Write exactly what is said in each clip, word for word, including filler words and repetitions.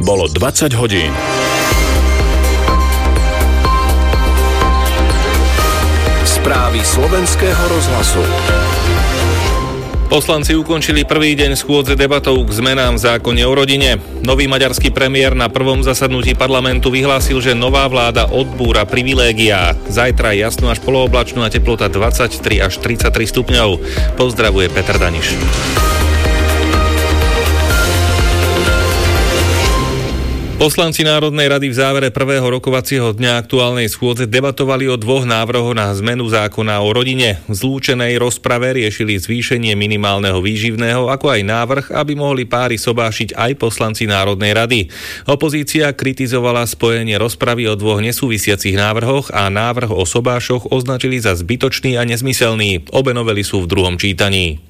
Bolo dvadsať hodín. Správy slovenského rozhlasu. Poslanci ukončili prvý deň schôdze debatou k zmenám v zákone o rodine. Nový maďarský premiér na prvom zasadnutí parlamentu vyhlásil, že nová vláda odbúra privilégiá. Zajtra jasno až polooblačno a teplota dvadsaťtri až tridsaťtri stupňov. Pozdravuje Peter Daniš. Poslanci Národnej rady v závere prvého rokovacieho dňa aktuálnej schôdze debatovali o dvoch návrhoch na zmenu zákona o rodine. V zlúčenej rozprave riešili zvýšenie minimálneho výživného, ako aj návrh, aby mohli páry sobášiť aj poslanci Národnej rady. Opozícia kritizovala spojenie rozpravy o dvoch nesúvisiacich návrhoch a návrh o sobášoch označili za zbytočný a nezmyselný. Obe novely sú v druhom čítaní.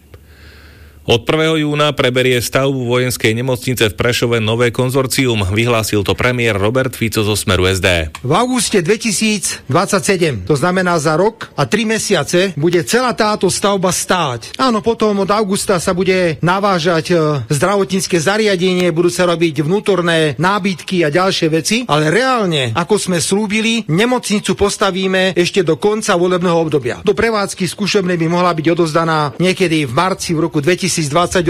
Od prvého júna preberie stavbu vojenskej nemocnice v Prešove nové konzorcium. Vyhlásil to premiér Robert Fico zo Smeru es dé. V auguste dvetisícdvadsaťsedem, to znamená za rok a tri mesiace, bude celá táto stavba stáť. Áno, potom od augusta sa bude navážať zdravotnícke zariadenie, budú sa robiť vnútorné nábytky a ďalšie veci, ale reálne, ako sme slúbili, nemocnicu postavíme ešte do konca volebného obdobia. Do prevádzky skúšobnej by mohla byť odozdaná niekedy v marci v roku dvetisícdvadsaťosem.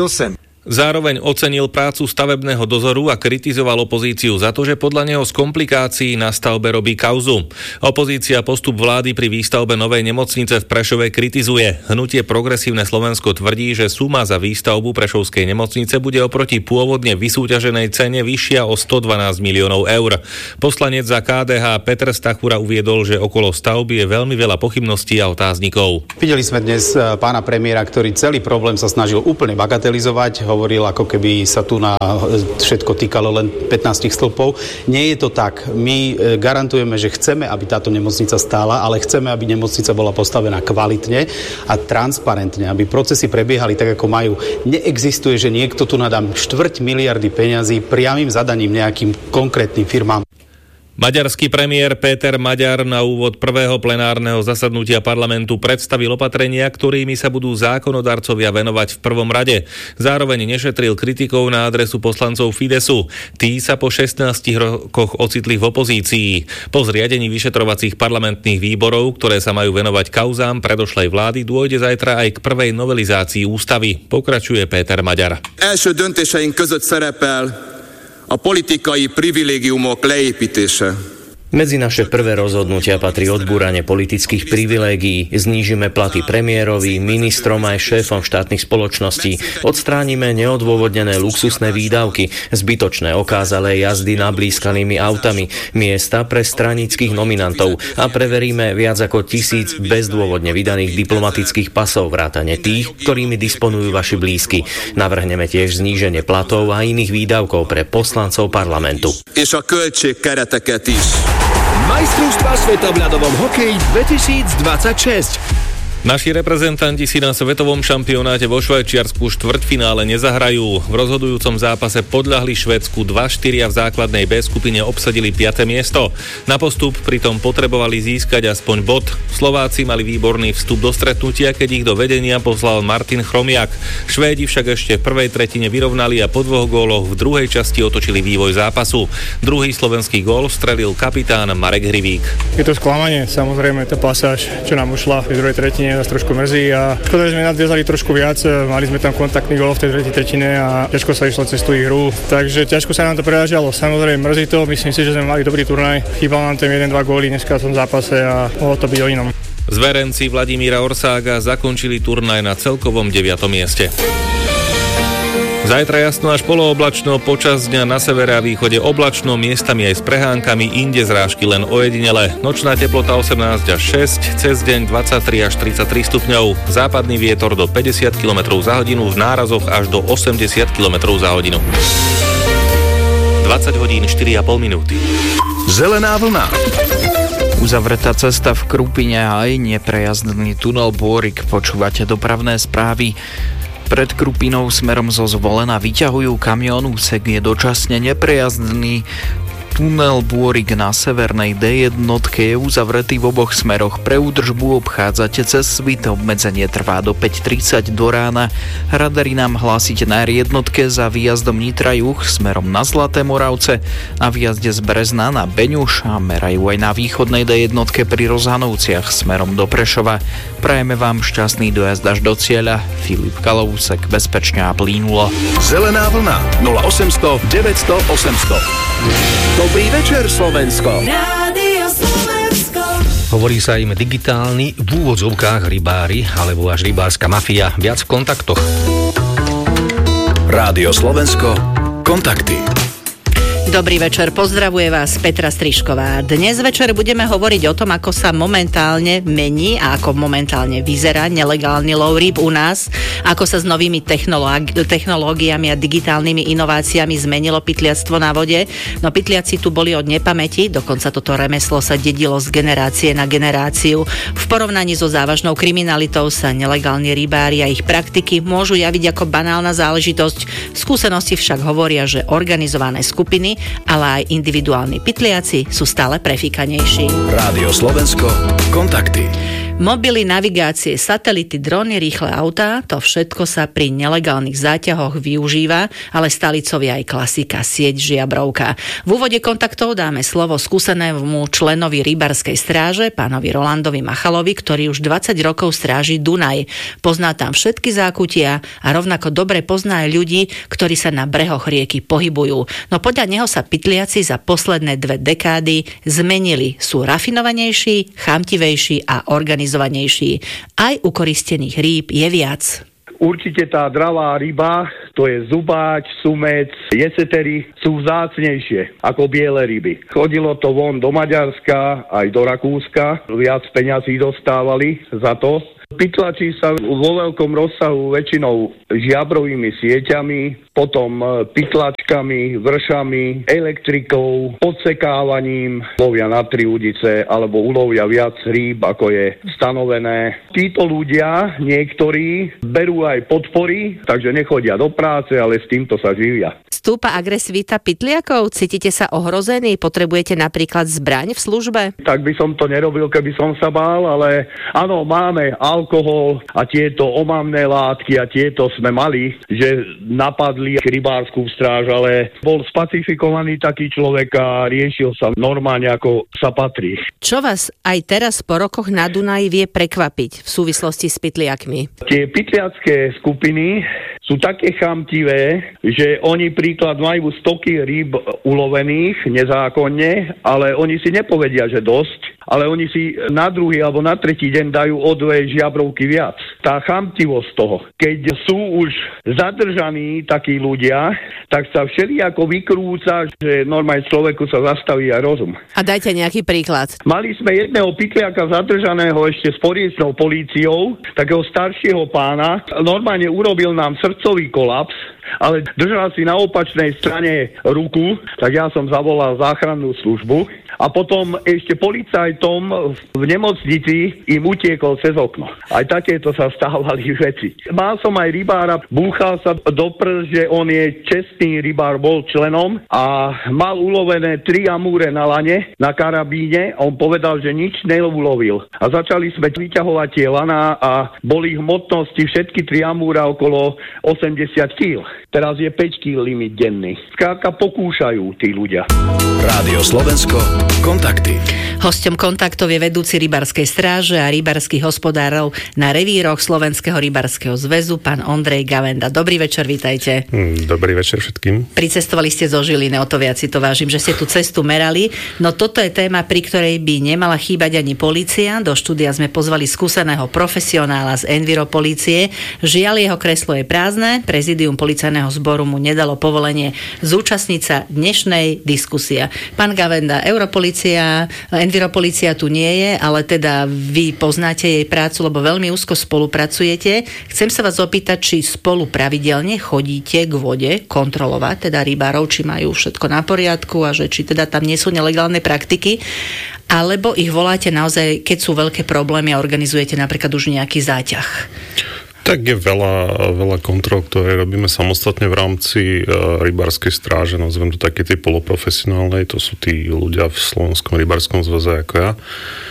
Zároveň ocenil prácu stavebného dozoru a kritizoval opozíciu za to, že podľa neho z komplikácií na stavbe robí kauzu. Opozícia postup vlády pri výstavbe novej nemocnice v Prešove kritizuje. Hnutie Progresívne Slovensko tvrdí, že suma za výstavbu prešovskej nemocnice bude oproti pôvodne vysúťaženej cene vyššia o stodvanásť miliónov eur. Poslanec za ká dé há Peter Stachura uviedol, že okolo stavby je veľmi veľa pochybností a otáznikov. Videli sme dnes pána premiéra, ktorý celý problém sa snažil úplne bagatelizovať. Hovoril, ako keby sa tu na všetko týkalo len pätnásť stĺpov. Nie je to tak. My garantujeme, že chceme, aby táto nemocnica stála, ale chceme, aby nemocnica bola postavená kvalitne a transparentne, aby procesy prebiehali tak, ako majú. Neexistuje, že niekto tu nadá štvrť miliardy peňazí priamym zadaním nejakým konkrétnym firmám. Maďarský premiér Péter Maďar na úvod prvého plenárneho zasadnutia parlamentu predstavil opatrenia, ktorými sa budú zákonodarcovia venovať v prvom rade. Zároveň nešetril kritikov na adresu poslancov Fidesu. Tí sa po šestnástich rokoch ocitli v opozícii. Po zriadení vyšetrovacích parlamentných výborov, ktoré sa majú venovať kauzám predošlej vlády, dôjde zajtra aj k prvej novelizácii ústavy. Pokračuje Péter Maďar. Első döntéseink között szerepel a politikai privilégiumok leépítése. Medzi naše prvé rozhodnutia patrí odbúranie politických privilégií, znížime platy premiérovi, ministrom aj šéfom štátnych spoločností, odstránime neodôvodnené luxusné výdavky, zbytočné okázalé jazdy nablískanými autami, miesta pre stranických nominantov a preveríme viac ako tisíc bezdôvodne vydaných diplomatických pasov vrátane tých, ktorými disponujú vaši blízky. Navrhneme tiež zníženie platov a iných výdavkov pre poslancov parlamentu. És a költségkereteket is. Majstrovstvá sveta v ľadovom hokeji dvetisícdvadsaťšesť. Naši reprezentanti si na svetovom šampionáte vo Švajčiarsku štvrťfinále nezahrajú. V rozhodujúcom zápase podľahli Švédsku dva štyri a v základnej B skupine obsadili piate miesto. Na postup pritom potrebovali získať aspoň bod. Slováci mali výborný vstup do stretnutia, keď ich do vedenia poslal Martin Chromiak. Švédi však ešte v prvej tretine vyrovnali a po dvoch góloch v druhej časti otočili vývoj zápasu. Druhý slovenský gól strelil kapitán Marek Hrivík. Je to sklamanie, samozrejme tá pasáž, čo nám ušla v druhej tretine, nás trošku mrzí a škoda, že sme nadviazali trošku viac, mali sme tam kontaktný gól v tej tretej tretine a ťažko sa išlo cez tú hru, takže ťažko sa nám to prerážalo. Samozrejme mrzí to, myslím si, že sme mali dobrý turnaj, chýbal nám tam jeden dva góly dneska v tom zápase a mohlo to byť o inom. Zverenci Vladimíra Orsága zakončili turnaj na celkovom deviatom mieste. Zajtra jasno až polooblačno, počas dňa na severe a východe oblačno, miestami aj s prehánkami, inde zrážky len ojedinele. Nočná teplota osemnásť až šesť, cez deň dvadsaťtri až tridsaťtri stupňov. Západný vietor do päťdesiat kilometrov za hodinu, v nárazoch až do osemdesiat kilometrov za hodinu. dvadsať hodín štyri a pol minúty. Zelená vlna. Uzavretá cesta v Krupine a aj neprejazdný tunel Bôrik. Počúvate dopravné správy. Pred Krupinou smerom zo Zvolena vyťahujú kamión, úsek je dočasne neprejazdný. Tunel Bôrik na severnej dé jednotke je uzavretý v oboch smeroch. Pre údržbu obchádzate cez Svit, obmedzenie trvá do päť tridsať do rána. Radary nám hlásite na er jednotke za výjazdom Nitra juh smerom na Zlaté Moravce, na výjazde z Brezna na Beňuš a merajú aj na východnej dé jednotke pri Rozhanovciach smerom do Prešova. Prajeme vám šťastný dojazd až do cieľa. Filip Kalousek, bezpečne a plynulo. Zelená vlna nula osemsto deväťsto osemsto. Dobrý večer, Slovensko. Rádio Slovensko. Hovorí sa im digitálni, v úvodzovkách rybári, alebo až rybárska mafia. Viac v kontaktoch. Rádio Slovensko. Kontakty. Dobrý večer, pozdravuje vás Petra Strišková. Dnes večer budeme hovoriť o tom, ako sa momentálne mení a ako momentálne vyzerá nelegálny lov rýb u nás, ako sa s novými technológi- technológiami a digitálnymi inováciami zmenilo pytliactvo na vode. No pytliaci tu boli od nepamäti, dokonca toto remeslo sa dedilo z generácie na generáciu. V porovnaní so závažnou kriminalitou sa nelegálni rybári a ich praktiky môžu javiť ako banálna záležitosť. Skúsenosti však hovoria, že organizované skupiny ale aj individuálni pytliaci sú stále prefíkanejší. Rádio Slovensko. Kontakty. Mobily, navigácie, satelity, drony, rýchle autá, to všetko sa pri nelegálnych záťahoch využíva, ale stalicovia aj klasika, sieť žiabrovka. V úvode kontaktov dáme slovo skúsenému členovi rybárskej stráže, pánovi Rolandovi Machalovi, ktorý už dvadsať rokov stráži Dunaj. Pozná tam všetky zákutia a rovnako dobre pozná aj ľudí, ktorí sa na brehoch rieky pohybujú. No podľa neho sa pytliaci za posledné dve dekády zmenili. Sú rafinovanejší, chamtivejší a organizovanejší. Aj ukoristených rýb je viac. Určite tá dravá ryba, to je zubáč, sumec, jesetery, sú vzácnejšie ako biele ryby. Chodilo to von do Maďarska, aj do Rakúska, viac peňazí dostávali za to. Pytlačí sa vo veľkom rozsahu väčšinou žiabrovými sieťami, potom pytlačkami, vršami, elektrikou, podsekávaním, lovia na tri udice alebo ulovia viac rýb, ako je stanovené. Títo ľudia, niektorí, berú aj podpory, takže nechodia do práce, ale s týmto sa živia. Stúpa agresivita pytliakov? Cítite sa ohrození? Potrebujete napríklad zbraň v službe? Tak by som to nerobil, keby som sa bál, ale áno, máme alkohol a tieto omamné látky a tieto sme mali, že napadli rybárskú stráž, ale bol spacifikovaný taký človek a riešil sa normálne, ako sa patrí. Čo vás aj teraz po rokoch na Dunaji vie prekvapiť v súvislosti s pytliakmi? Tie pytliacké skupiny sú také chamtivé, že oni príklad majú stoky rýb ulovených nezákonne, ale oni si nepovedia, že dosť, ale oni si na druhý alebo na tretí deň dajú o dve žiabrovky viac. Tá chamtivosť toho. Keď sú už zadržaní takí ľudia, tak sa všelijako vykrúca, že normálne človeku sa zastaví aj rozum. A dajte nejaký príklad. Mali sme jedného pytliaka zadržaného ešte s poriečnou políciou, takého staršieho pána. Normálne urobil nám srdcový kolaps, ale držal si na opačnej strane ruku, tak ja som zavolal záchrannú službu a potom ešte policajtom v nemocnici im utiekol cez okno. Aj takéto sa stávali veci. Mal som aj rybára, búchal sa do prst, že on je čestný rybár, bol členom a mal ulovené tri amúre na lane, na karabíne. On povedal, že nič neulovil. A začali sme vyťahovať tie laná a boli hmotnosti všetky tri amúra okolo osemdesiat kíl. Teraz je päť kíl limit denný. Skrátka pokúšajú tí ľudia. Rádio Slovensko. Kontakty. Hosťom kontaktov je vedúci rybárskej stráže a rybárskych hospodárov na revíroch Slovenského rybárskeho zväzu, pán Ondrej Gavenda. Dobrý večer, vítajte. Dobrý večer všetkým. Pricestovali ste zo Žiliny, o to viac si to vážim, že ste tú cestu merali. No toto je téma, pri ktorej by nemala chýbať ani polícia. Do štúdia sme pozvali skúseného profesionála z Enviro polície. Žiaľ, jeho kreslo je prázdne. Prezidium policajného zboru mu nedalo povolenie zúčastniť sa dnešnej diskusie. Pán Gavenda, Europolícia, Enviropolícia tu nie je, ale teda vy poznáte jej prácu, lebo veľmi úzko spolupracujete. Chcem sa vás opýtať, či spolu pravidelne chodíte k vode kontrolovať, teda rybárov, či majú všetko na poriadku a že či teda tam nie sú nelegálne praktiky, alebo ich voláte naozaj, keď sú veľké problémy a organizujete napríklad už nejaký záťah. Tak je veľa, veľa kontrol, ktoré robíme samostatne v rámci uh, rybárskej stráže, nazvem to také tej poloprofesionálnej, to sú tí ľudia v Slovenskom rybárskom zväze ako ja.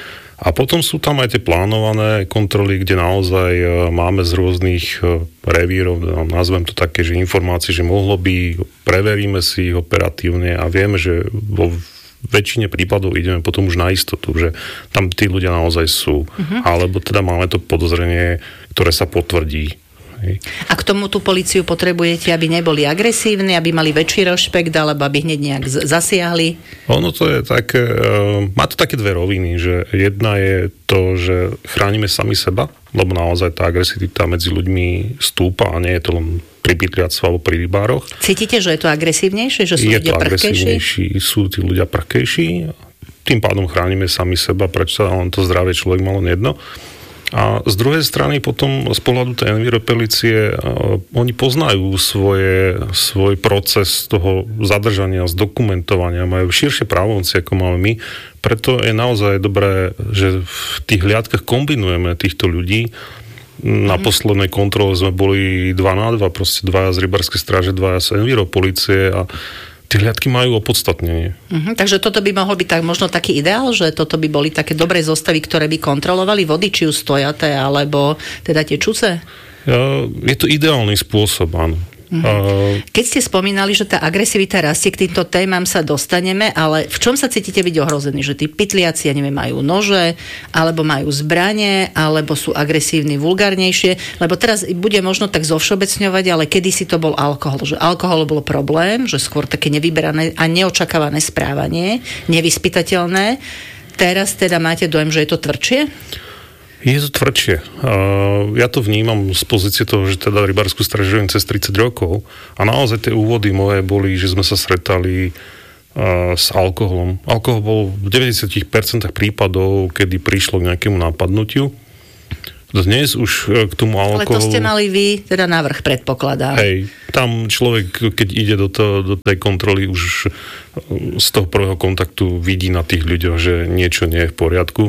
A potom sú tam aj tie plánované kontroly, kde naozaj uh, máme z rôznych uh, revírov, nazvem to také, že informácie, že mohlo by, preveríme si ich operatívne a vieme, že vo väčšine prípadov ideme potom už na istotu, že tam tí ľudia naozaj sú. Uh-huh. Alebo teda máme to podozrenie, ktoré sa potvrdí. Hej. A k tomu tú políciu potrebujete, aby neboli agresívni, aby mali väčší rešpekt, alebo aby hneď nejak zasiahli? Ono to je také, uh, má to také dve roviny, že jedna je to, že chránime sami seba, lebo naozaj tá agresivita medzi ľuďmi stúpa a nie je to len pri pytliactve alebo pri rybároch. Cítite, že je to agresívnejšie? Že sú je ľudia prchkejší? Sú tí ľudia prchkejší. Tým pádom chránime sami seba, prečo sa len to zdravie človek malo jedno. A z druhej strany potom z pohľadu tej enviropolície uh, oni poznajú svoje, svoj proces toho zadržania, zdokumentovania, majú širšie právomoci, ako máme my. Preto je naozaj dobré, že v tých hliadkach kombinujeme týchto ľudí. Na poslednej kontrole sme boli dva na dva, proste dvaja z rybárskej stráže, dvaja z enviropolície a tie hliadky majú opodstatnenie. Uh-huh, takže toto by mohol byť tak, možno taký ideál, že toto by boli také dobré zostavy, ktoré by kontrolovali vody, či už stojaté, alebo teda tie čuce? Ja, je to ideálny spôsob, áno. Uh-huh. Keď ste spomínali, že tá agresivita rastie, k týmto témam sa dostaneme, ale v čom sa cítite byť ohrození? Že tí pytliaci, ja neviem, majú nože, alebo majú zbranie, alebo sú agresívni, vulgárnejšie, lebo teraz bude možno tak zovšeobecňovať, ale kedysi to bol alkohol, že alkohol bol problém, že skôr také nevyberané a neočakávané správanie, nevyspytateľné. Teraz teda máte dojem, že je to tvrdšie? Je to tvrdšie. Ja to vnímam z pozície toho, že teda rybárskú stráž žijem cez tridsať rokov a naozaj tie úvody moje boli, že sme sa stretali s alkoholom. Alkohol bol v deväťdesiat percent prípadov, kedy prišlo k nejakému napadnutiu. Dnes už k tomu alkoholu... Ale to ste mali vy, teda návrh predpokladá. Hej, tam človek, keď ide do, to, do tej kontroly, už z toho prvého kontaktu vidí na tých ľuďoch, že niečo nie je v poriadku.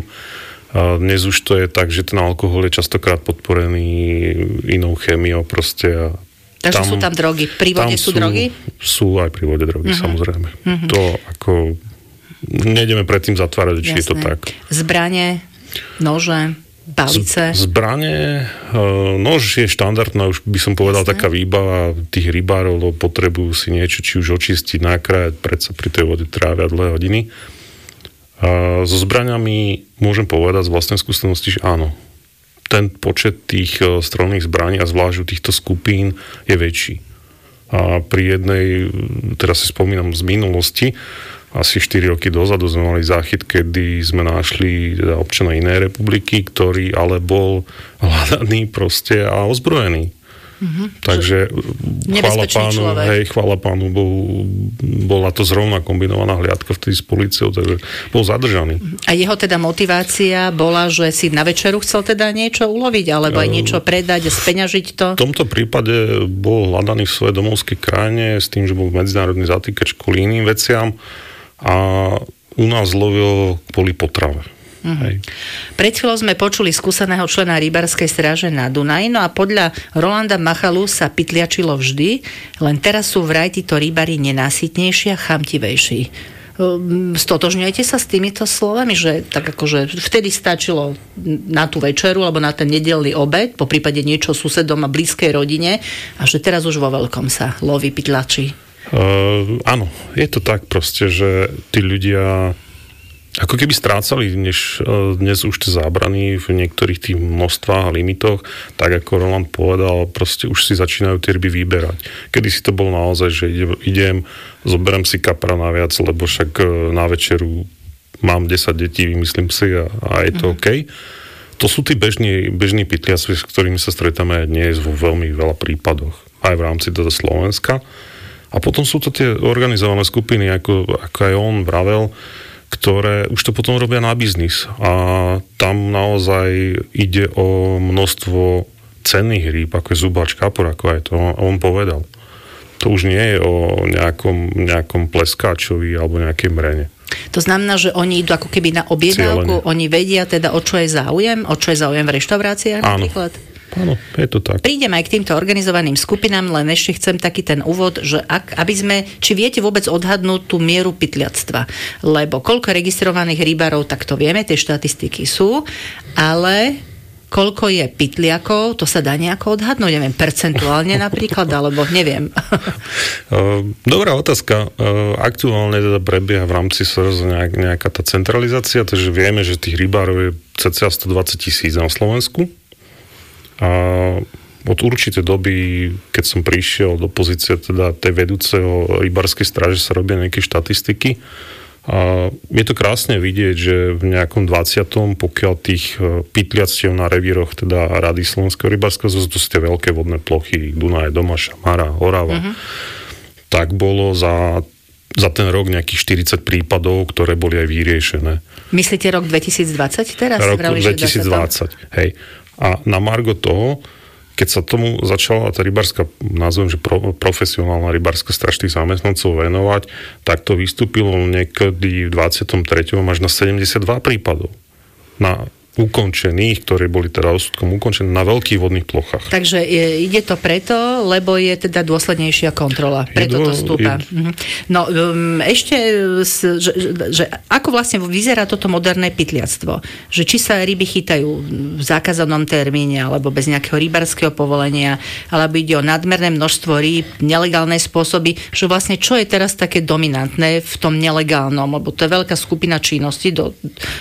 A dnes už to je tak, že ten alkohol je častokrát podporený inou chémiou proste. Takže tam, sú tam drogy. Pri vode sú, sú drogy? Sú aj pri vode drogy, uh-huh. samozrejme. Uh-huh. To ako... Nejdeme predtým zatvárať, či je to tak. Zbrane, nože, palice? Z, zbrane, uh, nož je štandardná, už by som povedal, Jasné. taká výbava tých rybárov, lebo potrebujú si niečo, či už očistiť, nakrájať, predsa pri tej vode trávia dlhé hodiny. A so zbraňami môžem povedať z vlastnej skúsenosti, že áno. Ten počet tých strelných zbraní a zvlášť u týchto skupín je väčší. A pri jednej, teraz si spomínam z minulosti, asi štyri roky dozadu sme mali záchyt, kedy sme našli teda občana inej republiky, ktorý ale bol hľadaný proste a ozbrojený. Mm-hmm. Takže chvála pánu, hej, chvála pánu, bol, bola to zrovna kombinovaná hliadka vtedy s políciou, takže bol zadržaný. A jeho teda motivácia bola, že si na večeru chcel teda niečo uloviť, alebo aj niečo predať a speňažiť to? V tomto prípade bol hľadaný v svojej domovskej krajine s tým, že bol medzinárodný zatýkač kvôli iným veciam a u nás lovil kvôli potrave. Uh-huh. Pred chvíľou sme počuli skúseného člena rybárskej stráže na Dunaji, no a podľa Rolanda Machalu sa pytliačilo vždy, len teraz sú vraj títo rybári nenásytnejší a chamtivejší. Stotožňujete sa s týmito slovami, že tak akože vtedy stačilo na tú večeru alebo na ten nedeľný obed, po prípade niečo susedom a blízkej rodine, a že teraz už vo veľkom sa loví pytlači? Uh, áno, je to tak proste, že tí ľudia ako keby strácali než, dnes už tie zábrany v niektorých tých množstvách a limitoch, tak ako Roland povedal, proste už si začínajú tie ryby vyberať. Kedy si to bolo naozaj, že idem, zoberiem si kapra naviac, lebo však na večeru mám desať detí, vymyslím si a, a je to mm. OK. To sú tí bežní, bežní pytliaci, s ktorými sa stretáme dnes vo veľmi veľa prípadoch, aj v rámci teda Slovenska. A potom sú to tie organizované skupiny, ako, ako aj on vravel, ktoré už to potom robia na biznis. A tam naozaj ide o množstvo cenných rýb, ako je zubáč, kapor, ako aj to on povedal. To už nie je o nejakom, nejakom pleskáčovi alebo nejakej mrene. To znamená, že oni idú ako keby na objednávku, oni vedia teda, o čo je záujem, o čo je záujem v reštauráciách napríklad? áno, je to tak. Prídem aj k týmto organizovaným skupinám, len ešte chcem taký ten úvod, že ak, aby sme, či viete vôbec odhadnúť tú mieru pytliactva, lebo koľko registrovaných rybárov, tak to vieme, tie štatistiky sú, ale koľko je pytliakov, to sa dá nejako odhadnúť, neviem, percentuálne napríklad, alebo neviem. Dobrá otázka. Aktuálne teda prebieha v rámci es er es nejaká tá centralizácia, takže vieme, že tých rybárov je cca stodvadsať tisíc na Slovensku. A od určitej doby, keď som prišiel do pozície teda tej vedúceho rybárskej stráže, sa robia nejaké štatistiky. A je to krásne vidieť, že v nejakom dvadsiatom pokiaľ tých pytliactiev na revíroch teda Rady Slovenského rybárskeho zväzu, to sú tie veľké vodné plochy, Dunaj, Domaša, Mara, Orava, uh-huh. tak bolo za, za ten rok nejakých štyridsať prípadov, ktoré boli aj vyriešené. Myslíte rok dvetisícdvadsať teraz? Rok dvetisícdvadsať, hej. A na margo toho, keď sa tomu začala tá rybárska, nazvem, že pro, profesionálna rybárska stráž tých zamestnancov venovať, tak to vystúpilo niekedy v dvadsiatom treťom až na sedemdesiatdva prípadov. Na ukončených, ktoré boli teda rozsudkom ukončené na veľkých vodných plochách. Takže je, ide to preto, lebo je teda dôslednejšia kontrola. Preto to stúpa. Je... No um, ešte, že, že ako vlastne vyzerá toto moderné pytliactvo? Že či sa ryby chytajú v zákazanom termíne, alebo bez nejakého rybárskeho povolenia, alebo ide o nadmerné množstvo rýb, nelegálne spôsoby, že vlastne čo je teraz také dominantné v tom nelegálnom, lebo to je veľká skupina činností, do,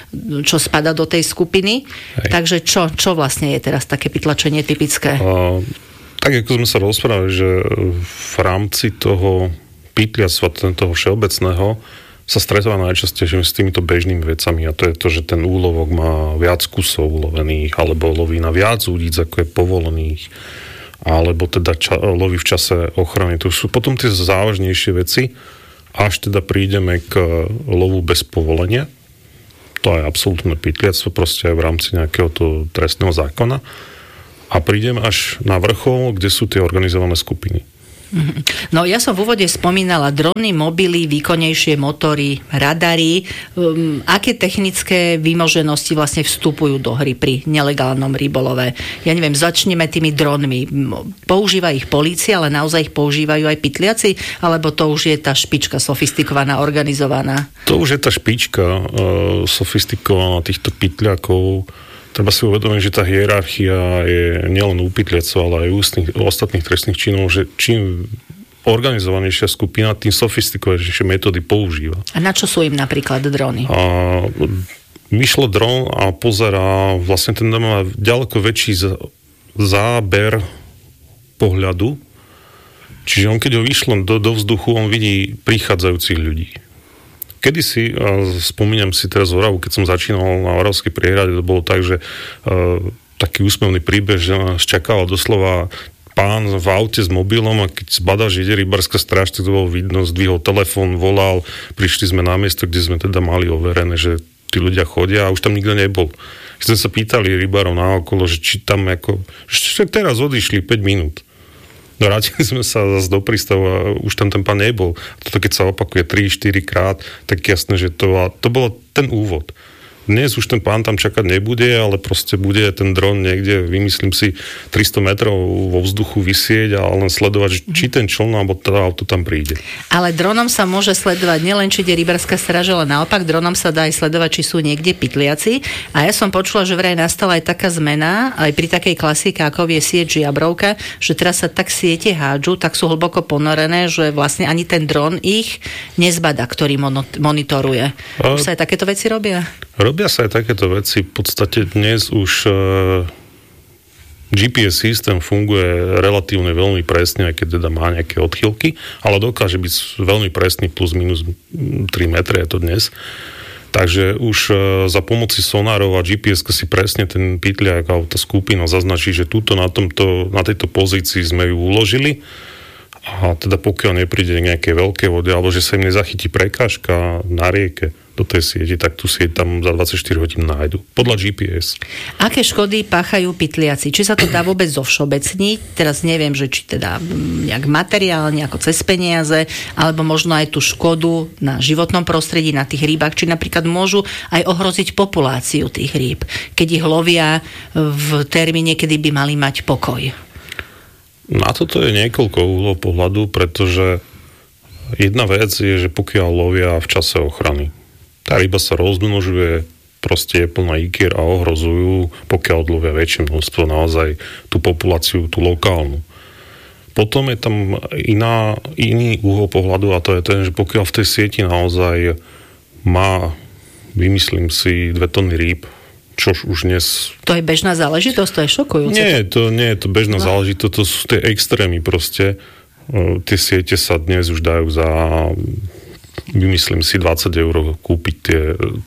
čo spada do tej skupiny. Hej. Takže čo, čo vlastne je teraz také pytlačenie typické? A, tak ako sme sa rozprávali, že v rámci toho pytliactva, toho všeobecného, sa stretáva najčastejšie s týmito bežnými vecami, a to je to, že ten úlovok má viac kusov ulovených, alebo loví na viac údic, ako je povolených, alebo teda ča, loví v čase ochrany. To sú potom tie závažnejšie veci, až teda prídeme k lovu bez povolenia. To je absolútne pytliactvo proste aj v rámci nejakého to trestného zákona. A prídem až na vrchol, kde sú tie organizované skupiny. No ja som v úvode spomínala drony, mobily, výkonnejšie motory, radary. Um, aké technické vymoženosti vlastne vstupujú do hry pri nelegálnom rybolove? Ja neviem, začneme tými dronmi. Používa ich polícia, ale naozaj ich používajú aj pytliaci? Alebo to už je tá špička sofistikovaná, organizovaná? To už je tá špička uh, sofistikovaná týchto pytliakov. Treba si uvedomiť, že tá hierarchia je nielen u pytliacov, ale aj u ostatných trestných činov, že čím organizovanejšia skupina, tým sofistikovanejšie metódy používa. A na čo sú im napríklad drony? A vyšlo dron a pozerá, vlastne ten dron má ďaleko väčší záber pohľadu, čiže on keď ho vyšlo do, do vzduchu, on vidí prichádzajúcich ľudí. Kedysi, spomínam si teraz Oravu, keď som začínal na Oravskej priehrade, to bolo tak, že uh, taký úsmevný príbeh, že nás čakala doslova pán v aute s mobilom a keď zbadal, že ide rybárska stráž, tak to bolo vidno, zdvihol telefón, volal, prišli sme na miesto, kde sme teda mali overené, že tí ľudia chodia a už tam nikto nebol. Keď sme sa pýtali rybárov naokolo, že či tam ako, že teraz odišli päť minút. Vrátili sme sa zase do prístavu a už tam ten pán nebol. Toto keď sa opakuje tri štyri krát, tak jasné, že to, to bolo ten úvod. Dnes už ten pán tam čakať nebude, ale proste bude ten dron niekde, vymyslím si, tristo metrov vo vzduchu visieť a len sledovať, či ten čln alebo teda auto tam príde. Ale dronom sa môže sledovať nielen, či ide rybárska stráž, ale naopak dronom sa dá aj sledovať, či sú niekde pytliaci. A ja som počula, že vraj nastala aj taká zmena, aj pri takej klasike, ako vie sieť žiabrovka, že teraz sa tak siete hádžu, tak sú hlboko ponorené, že vlastne ani ten dron ich nezbada, ktorý monitoruje. Už sa aj takéto veci robia? Robia sa aj takéto veci. V podstate dnes už uh, gé pé es systém funguje relatívne veľmi presne, aj keď teda má nejaké odchýlky, ale dokáže byť veľmi presný plus minus tri metre je to dnes. Takže už uh, za pomoci sonárov a gé pé es si presne ten pytliak alebo tá skupina zaznačí, že túto na, tomto, na tejto pozícii sme ju uložili A teda pokiaľ nepríde nejaké veľké vody, alebo že sa im nezachytí prekážka na rieke do tej siete, tak tu sieť tam za dvadsaťštyri hodín nájdu. Podľa G P S. Aké škody páchajú pytliaci? Či sa to dá vôbec zovšeobecniť? Teraz neviem, že či teda nejak materiálne, ako cez peniaze, alebo možno aj tú škodu na životnom prostredí, na tých rýbach, či napríklad môžu aj ohroziť populáciu tých rýb, keď ich lovia v termíne, kedy by mali mať pokoj. Na toto je niekoľko uhlov pohľadu, pretože jedna vec je, že pokiaľ lovia v čase ochrany, tá ryba sa rozmnožuje, proste je plná ikier a ohrozujú, pokiaľ odlovia väčšie množstvo, naozaj tú populáciu, tú lokálnu. Potom je tam iná, iný uhol pohľadu a to je ten, že pokiaľ v tej sieti naozaj má, vymyslím si, dve tony rýb, čož už dnes... To je bežná záležitosť, to je šokujúce. Nie, to nie je to bežná no. záležitosť, to sú tie extrémy proste. Tie siete sa dnes už dajú za... vymyslím si dvadsať eur kúpiť tie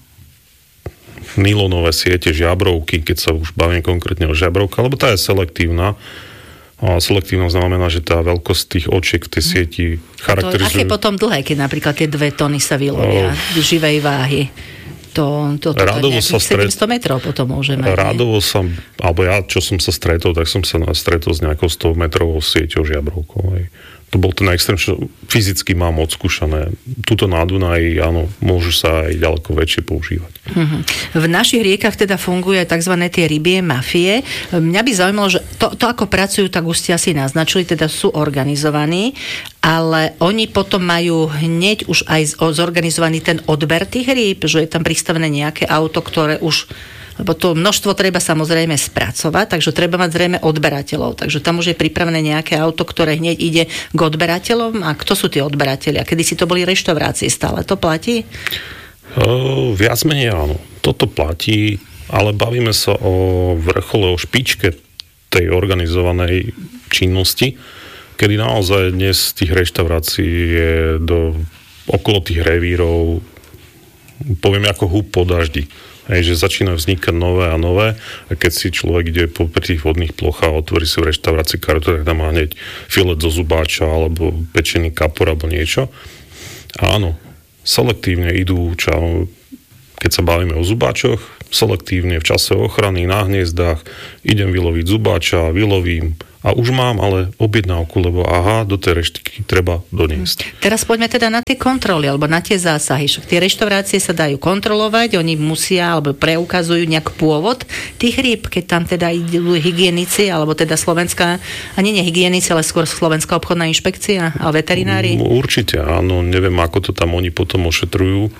nylonové siete, žiabrovky, keď sa už bavím konkrétne o žiabrovke, lebo tá je selektívna. A selektívna znamená, že tá veľkosť tých očiek v tej sieti charakterizuje... Aké potom dlhé, keď napríklad tie dve tony sa vylovia oh. živej váhy? To, to, to, to nejakých sedemsto metrov potom môže mať. Rádovo sa, alebo ja, čo som sa stretol, tak som sa stretol s nejakou sto metrovou sieťou žiabrovkou. To bol ten extrém, čo fyzicky mám odskúšané. Tuto na Dunaji, áno, môžu sa aj ďaleko väčšie používať. Mm-hmm. V našich riekach teda funguje tzv. Tie rybie mafie. Mňa by zaujímalo, že to, to ako pracujú, tak už ste asi naznačili, teda sú organizovaní, ale oni potom majú hneď už aj zorganizovaný ten odber tých rýb, že je tam pristavené nejaké auto, ktoré už... lebo to množstvo treba samozrejme spracovať, takže treba mať zrejme odberateľov. Takže tam už je pripravené nejaké auto, ktoré hneď ide k odberateľom. A kto sú tí odberatelia? Kedy si to boli reštaurácie, stále to platí? Uh, viac menej áno. Toto platí, ale bavíme sa o vrchole, o špičke tej organizovanej činnosti, kedy naozaj dnes tých reštaurácií je do, okolo tých revírov, poviem ako húb po daždi. Hej, že začínajú vznikať nové a nové a keď si človek ide po tých vodných plochách a otvorí si v reštaurácii kartu, tak tam má hneď filet zo zubáča alebo pečený kapor alebo niečo. A áno, selektívne idú, čo, keď sa bavíme o zubáčoch, selektívne v čase ochrany na hniezdách idem vyloviť zubáča, vylovím a už mám ale objednávku, lebo aha, do tej reštiky treba doniesť. Teraz poďme teda na tie kontroly, alebo na tie zásahy. Však tie reštaurácie sa dajú kontrolovať, oni musia, alebo preukazujú nejak pôvod tých rýb, keď tam teda idú hygienici, alebo teda slovenská, a nie nie hygienici, ale skôr Slovenská obchodná inšpekcia a veterinári? Určite áno, neviem, ako to tam oni potom ošetrujú.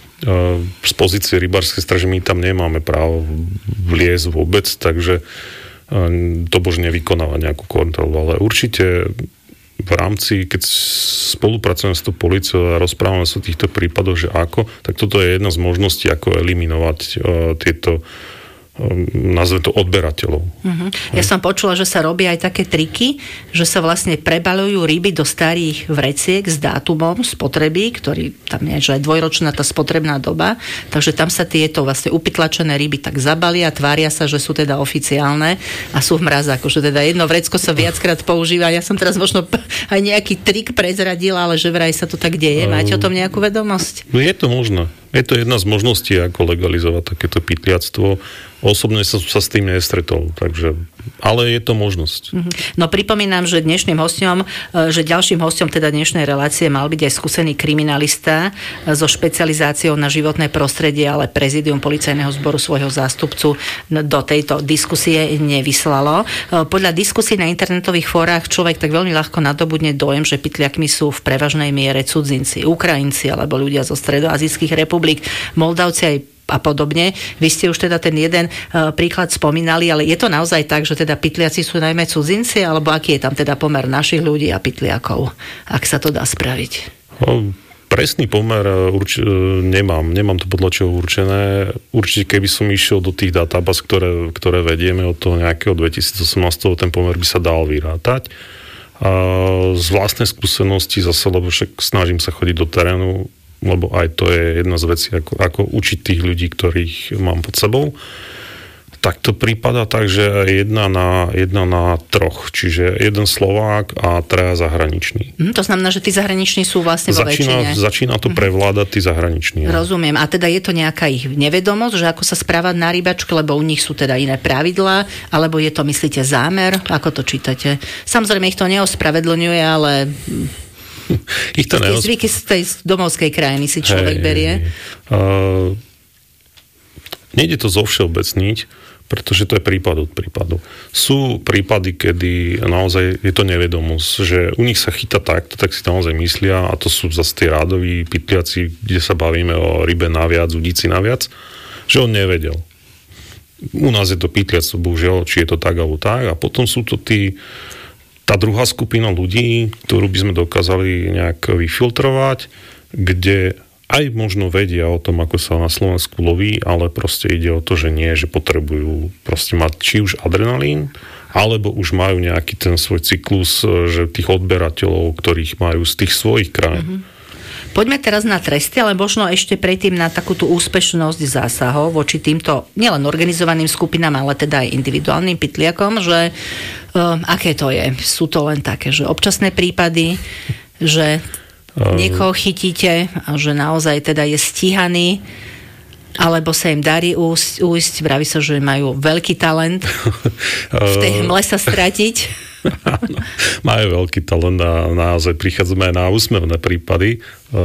Z pozície rybárskej straže my tam nemáme právo vliesť vôbec, takže to božne vykonávať nejakú kontrolu, ale určite v rámci, keď spolupracujeme s tou políciou a rozprávame sa o týchto prípadoch, že ako, tak toto je jedna z možností, ako eliminovať uh, tieto nazve to odberateľov. Uh-huh. Ja som počula, že sa robia aj také triky, že sa vlastne prebalujú ryby do starých vreciek s dátumom spotreby, ktorý tam je, že aj dvojročná tá spotrebná doba, takže tam sa tieto vlastne upytlačené ryby tak zabalia, tvária sa, že sú teda oficiálne a sú v mrazáku, že teda jedno vrecko sa viackrát používa. Ja som teraz možno aj nejaký trik prezradila, ale že vraj sa to tak deje. Máte o tom nejakú vedomosť? Je to možné. Je to jedna z možností, ako legalizovať takéto pytliactvo. Osobne som sa s tým nestretol, takže, ale je to možnosť. No pripomínam, že dnešným hosťom, že ďalším hosťom teda dnešnej relácie mal byť aj skúsený kriminalista so špecializáciou na životné prostredie, ale prezidium policajného zboru svojho zástupcu do tejto diskusie nevyslalo. Podľa diskusí na internetových fórach človek tak veľmi ľahko nadobudne dojem, že pytliakmi sú v prevažnej miere cudzinci, Ukrajinci alebo ľudia zo stredoazijských republik, Moldavci aj a podobne. Vy ste už teda ten jeden uh, príklad spomínali, ale je to naozaj tak, že teda pytliaci sú najmä cudzinci, alebo aký je tam teda pomer našich ľudí a pytliakov, ak sa to dá spraviť? No, presný pomer urč- nemám. Nemám to podľa čoho určené. Určite, keby som išiel do tých databáz, ktoré, ktoré vedieme od toho nejakého dvetisícosemnásť, ten pomer by sa dal vyrátať. A z vlastnej skúsenosti zase, lebo však snažím sa chodiť do terénu, lebo aj to je jedna z vecí, ako, ako učiť tých ľudí, ktorých mám pod sebou, Tak to prípada tak, že jedna na, jedna na troch, čiže jeden Slovák a traja zahraniční. Mm, to znamená, že tí zahraniční sú vlastne vo začína, väčšine. Začína to prevládať tí zahraniční. Rozumiem. A teda je to nejaká ich nevedomosť, že ako sa správať na rybačke, lebo u nich sú teda iné pravidlá, alebo je to, myslíte, zámer? Ako to čítate? Samozrejme, ich to neospravedlňuje, ale... Ich to tie neos... zvyky z tej domovskej krajiny si človek hey, berie. Uh, nejde to zovšeobecniť, pretože to je prípad od prípadu. Sú prípady, kedy naozaj je to nevedomosť, že u nich sa chytá takto, tak si naozaj myslia, a to sú zase tie rádoví pytliaci, kde sa bavíme o rybe naviac, udici naviac, že on nevedel. U nás je to pytliactvo, bohužiaľ, či je to tak alebo tak, a potom sú to tí tá druhá skupina ľudí, ktorú by sme dokázali nejak vyfiltrovať, kde aj možno vedia o tom, ako sa na Slovensku loví, ale proste ide o to, že nie, že potrebujú proste mať či už adrenalín, alebo už majú nejaký ten svoj cyklus, že tých odberateľov, ktorých majú z tých svojich krajín. Mm-hmm. Poďme teraz na tresty, ale možno ešte predtým na takúto úspešnosť zásahov voči týmto nielen organizovaným skupinám, ale teda aj individuálnym pytliakom, že uh, aké to je? Sú to len také, že občasné prípady, že niekoho chytíte a že naozaj teda je stíhaný, alebo sa im darí újsť, újsť vraví sa, že majú veľký talent v tej hmle sa stratiť. Majú veľký talent a naozaj prichádzame aj na úsmevné prípady.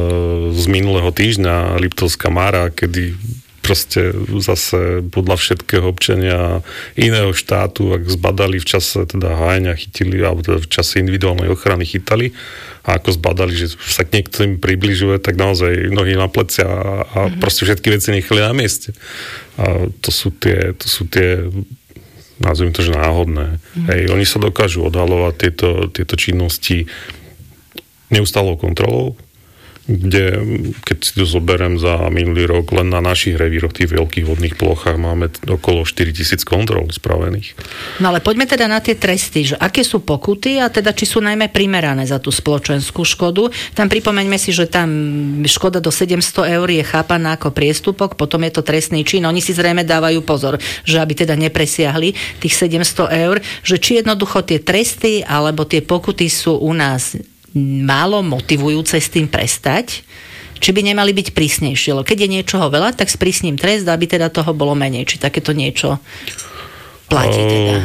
Z minulého týždňa Liptovská Mára, kedy proste zase podľa všetkého občania iného štátu, ak zbadali v čase teda hájania chytili, alebo teda v čase individuálnej ochrany chytali, a ako zbadali, že sa k niekto im približuje, tak naozaj nohy na plecia a, a mm-hmm. proste všetky veci nechali na mieste. A to sú tie, to sú tie nazviem to, že náhodné. Mm. Hej, oni sa dokážu odhalovať tieto, tieto činnosti neustálou kontrolou, kde, keď si to zoberiem za minulý rok, len na našich revíroch, tých veľkých vodných plochách máme okolo štyritisíc kontrol spravených. No ale poďme teda na tie tresty, že aké sú pokuty a teda či sú najmä primerané za tú spoločenskú škodu. Tam pripomeňme si, že tam škoda do sedemsto eur je chápaná ako priestupok, potom je to trestný čin. Oni si zrejme dávajú pozor, že aby teda nepresiahli tých sedemsto eur, že či jednoducho tie tresty alebo tie pokuty sú u nás málo motivujúce s tým prestať, či by nemali byť prísnejšie. Lebo keď je niečoho veľa, tak sprísním trest, aby teda toho bolo menej. Či takéto niečo platí teda.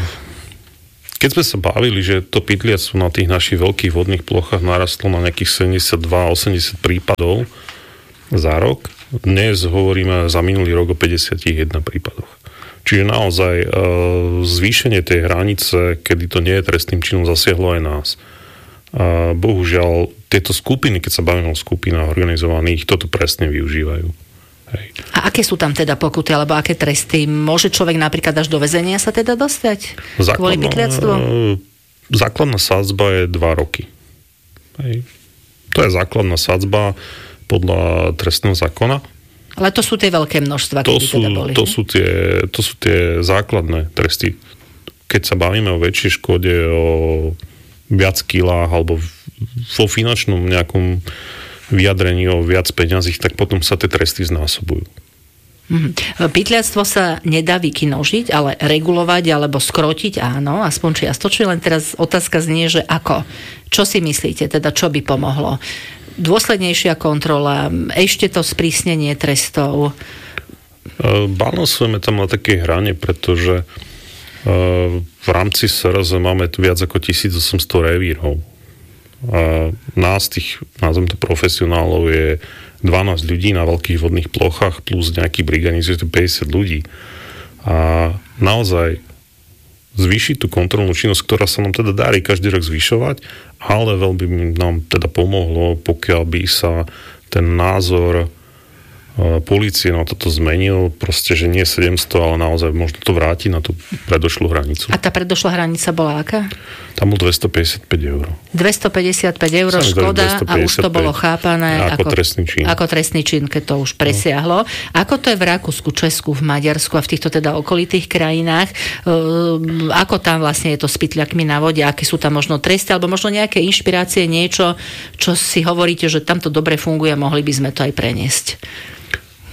Keď sme sa bavili, že to pytliactvo na tých našich veľkých vodných plochách narastlo na nejakých sedemdesiatdva osemdesiat prípadov za rok, dnes hovoríme za minulý rok o päťdesiatjeden prípadoch. Čiže naozaj zvýšenie tej hranice, kedy to nie je trestným činom, zasiahlo aj nás. A bohužiaľ, tieto skupiny, keď sa bavíme o skupinách organizovaných, toto presne využívajú. Hej. A aké sú tam teda pokuty, alebo aké tresty? Môže človek napríklad až do väzenia sa teda dostať? Základná, kvôli pytliactvu? Základná sadzba je dva roky. Hej. To je základná sadzba podľa trestného zákona. Ale to sú tie veľké množstva, to kedy sú, teda boli. To sú, tie, to sú tie základné tresty. Keď sa bavíme o väčšej škode, o viac kilách alebo vo finančnom nejakom vyjadrení o viac peňazí, tak potom sa tie tresty znásobujú. Mm-hmm. Pytliactvo sa nedá vykinožiť, ale regulovať alebo skrotiť áno, aspoň čiastočne, len teraz otázka znie, že ako? Čo si myslíte, teda čo by pomohlo? Dôslednejšia kontrola, ešte to sprísnenie trestov? Balansujeme tam na takej hrane, pretože v rámci es er es máme tu viac ako tisícosemsto revírov. A nás, tých, názvem to profesionálov, je dvanásť ľudí na veľkých vodných plochách plus nejaký brigadník, je to päťdesiat ľudí. A naozaj zvýšiť tú kontrolnú činnosť, ktorá sa nám teda darí každý rok zvyšovať, ale veľmi by nám teda pomohlo, pokiaľ by sa ten názor polície na toto zmenil, proste, že nie sedemsto, ale naozaj možno to vráti na tú predošlú hranicu. A tá predošlá hranica bola aká? Tam bol dvestopäťdesiatpäť eur. dvestopäťdesiatpäť eur škoda a už to bolo chápané ako, ako trestný čin. Ako trestný čin, keď to už presiahlo. No. Ako to je v Rakúsku, Česku, v Maďarsku a v týchto teda okolitých krajinách? Uh, ako tam vlastne je to s pytliakmi na vode? Aké sú tam možno tresty? Alebo možno nejaké inšpirácie, niečo, čo si hovoríte, že tam to dobre funguje, mohli by sme to aj preniesť?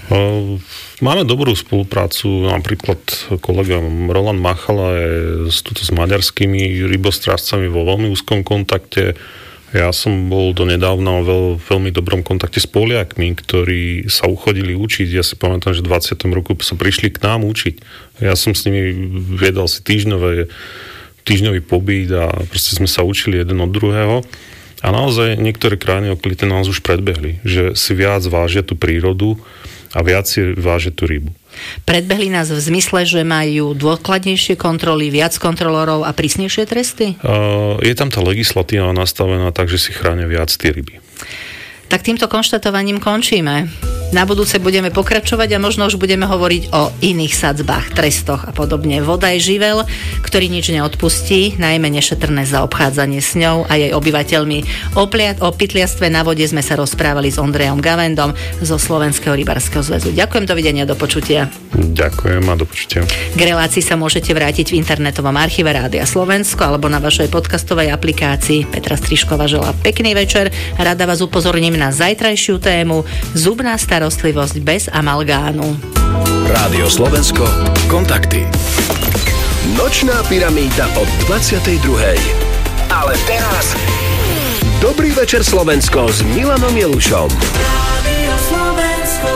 Máme dobrú spoluprácu, napríklad kolega Roland Machala je z, s maďarskými rybostrážcami vo veľmi úzkom kontakte. Ja som bol donedávna vo veľ, veľmi dobrom kontakte s Poliakmi, ktorí sa uchodili učiť. Ja si pamätám, že v dvadsiatom roku sa prišli k nám učiť. Ja som s nimi viedal si týždňové, týždňový pobyt a proste sme sa učili jeden od druhého. A naozaj niektoré krajiny okolité nás už predbehli, že si viac vážia tú prírodu a viac si vážia tú rybu. Predbehli nás v zmysle, že majú dôkladnejšie kontroly, viac kontrolorov a prísnejšie tresty? Uh, je tam tá legislatíva nastavená tak, že si chránia viac tie ryby. Tak týmto konštatovaním končíme. Na budúce budeme pokračovať a možno už budeme hovoriť o iných sadzbách, trestoch a podobne. Voda je živel, ktorý nič neodpustí, najmä nešetrné zaobchádzanie s ňou a jej obyvateľmi. O, pliat, o pytliastve na vode sme sa rozprávali s Ondrejom Gavendom zo Slovenského rybárskeho zväzu. Ďakujem, dovidenia, do počutia. Ďakujem a do počutia. K relácii sa môžete vrátiť v internetovom archíve Rádia Slovensko alebo na vašej podcastovej aplikácii. Petra Strišková želá pekný večer. Rada vás upozorním na zajtrajšiu tému zubná starostlivosť bez amalgánu. Rádio Slovensko, kontakty. Nočná pyramída od dvadsiatej druhej. Ale teraz Dobrý večer Slovensko s Milanom Jelušom. Rádio Slovensko.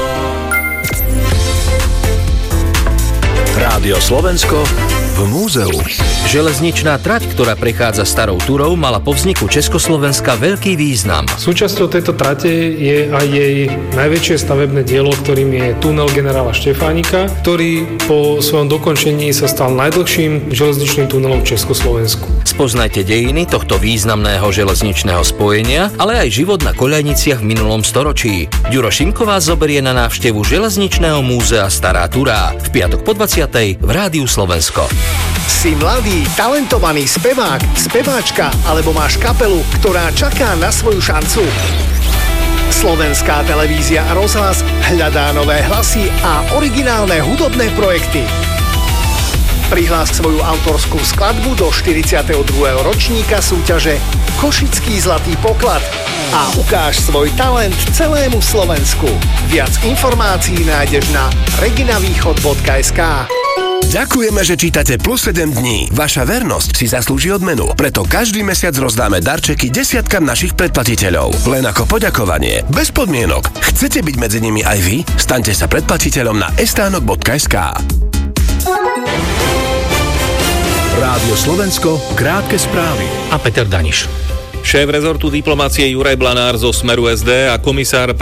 Rádio Slovensko v múzeu. Železničná trať, ktorá prechádza starou Turou, mala po vzniku Československa veľký význam. Súčasťou tejto trate je aj jej najväčšie stavebné dielo, ktorým je tunel generála Štefánika, ktorý po svojom dokončení sa stal najdlhším železničným tunelom v Československu. Spoznajte dejiny tohto významného železničného spojenia, ale aj život na koľajniciach v minulom storočí. Ďuro Šimková zoberie na návštevu Železničného múzea Stará Turá v piatok po dvadsiatej v Rádiu Slovensko. Si mladý, talentovaný spevák, speváčka alebo máš kapelu, ktorá čaká na svoju šancu? Slovenská televízia a rozhlas hľadá nové hlasy a originálne hudobné projekty. Prihlás svoju autorskú skladbu do štyridsiateho druhého ročníka súťaže Košický zlatý poklad a ukáž svoj talent celému Slovensku. Viac informácií nájdeš na reginavýchod bodka es ká. Ďakujeme, že čítate Plus sedem dní. Vaša vernosť si zaslúži odmenu. Preto každý mesiac rozdáme darčeky desiatkam našich predplatiteľov. Len ako poďakovanie. Bez podmienok. Chcete byť medzi nimi aj vy? Staňte sa predplatiteľom na estánok bodka es ká. Rádio Slovensko, krátke správy. A Peter Daniš. Šéf rezortu diplomácie Juraj Blanár zo Smeru es dé a komisár